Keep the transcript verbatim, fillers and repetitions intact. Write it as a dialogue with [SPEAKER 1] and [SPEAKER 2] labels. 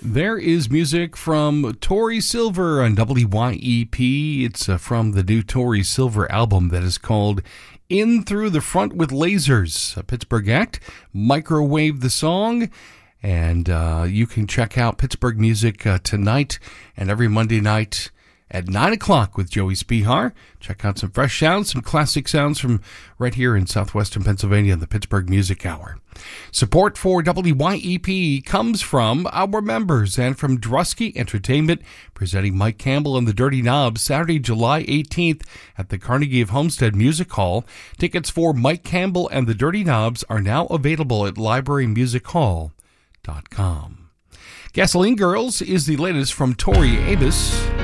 [SPEAKER 1] There is music from Tori Silver on W Y E P. It's uh, from the new Tori Silver album that is called In Through the Front with Lasers, a Pittsburgh act. Microwave the song. And uh, you can check out Pittsburgh music uh, tonight and every Monday night at nine o'clock with Joey Spihar. Check out some fresh sounds, some classic sounds from right here in southwestern Pennsylvania in the Pittsburgh Music Hour. Support for W Y E P comes from our members and from Drusky Entertainment, presenting Mike Campbell and the Dirty Knobs Saturday, July eighteenth at the Carnegie of Homestead Music Hall. Tickets for Mike Campbell and the Dirty Knobs are now available at library music hall dot com. Gasoline Girls is the latest from Tori Amos.